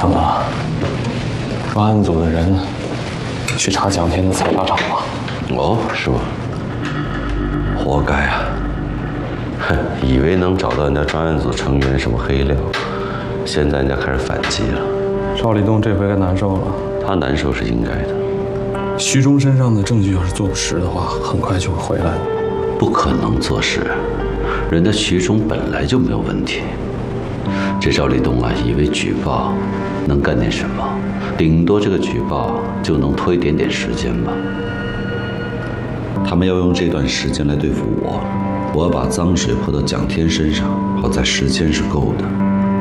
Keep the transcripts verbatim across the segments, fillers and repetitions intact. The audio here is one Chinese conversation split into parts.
强哥，专案组的人去查蒋天的采发厂了。 哦，是吗？活该啊！哼，以为能找到人家专案组成员什么黑料，现在人家开始反击了。 赵立东这回该难受了。 他难受是应该的。 徐忠身上的证据要是坐不实的话，很快就会回来的。 不可能坐实，人家徐忠本来就没有问题。这赵立东啊，以为举报能干点什么，顶多这个举报就能拖一点点时间吧。他们要用这段时间来对付我，我要把脏水泼到蒋天身上，好在时间是够的。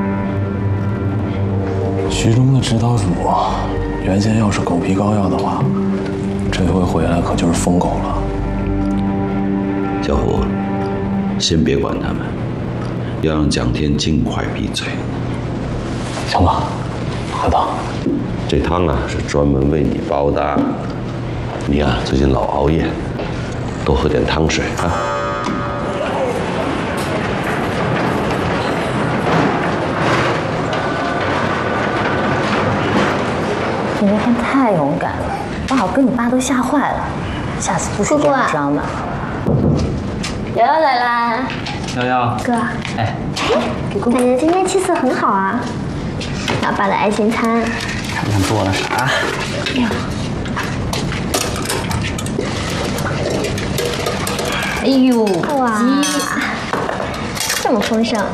徐忠的指导组原先要是狗皮膏药的话，这回回来可就是疯狗了。 小胡，先别管他们，要让蒋天尽快闭嘴。 强哥，喝汤。 这汤啊是专门为你煲的。你啊最近老熬夜，多喝点汤水啊。 你那天太勇敢了，把我跟你爸都吓坏了。下次不许这样，知道吗？瑶瑶来啦！ 瑶瑶， 哥， 哎， 给公公。感觉今天气色很好啊。老爸的爱心餐， 看看做了啥？ 哎呀，哎呦，哇，这么丰盛。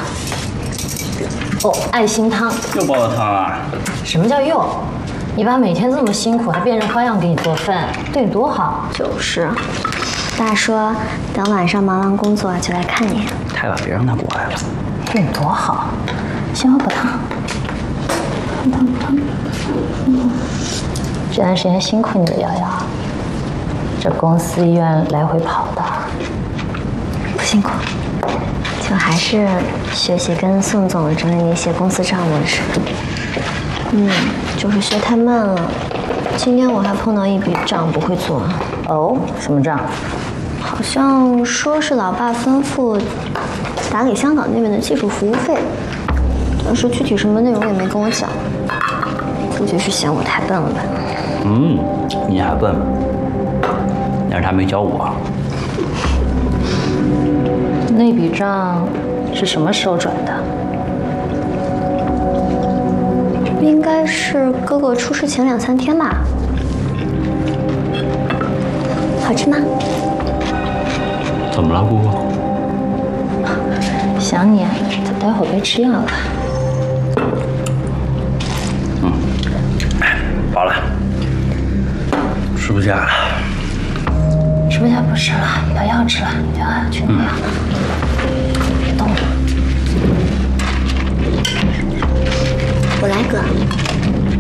哦，爱心汤。 又煲了汤啊？ 什么叫又？你爸每天这么辛苦，还变着花样给你做饭，对你多好。就是，爸说等晚上忙完工作就来看你。 太晚别让他过来了。 对你多好。先喝口汤。汤汤汤。嗯，这段时间辛苦你了，瑶瑶。这公司医院来回跑的。不辛苦，就还是学习跟宋总整理那些公司账务的事。嗯，就是学太慢了。今天我还碰到一笔账不会做。哦，什么账？好像说是老爸吩咐打给香港那边的技术服务费，但是具体什么内容也没跟我讲，估计是嫌我太笨了吧。 嗯，你还笨吗？但是他没教我。 那笔账是什么时候转的？应该是哥哥出事前两三天吧。好吃吗？ 怎么了，姑姑？ 想你，待会儿别吃药了。 嗯，饱了，吃不下了。 吃不下不吃了，把药吃了，药去拿药。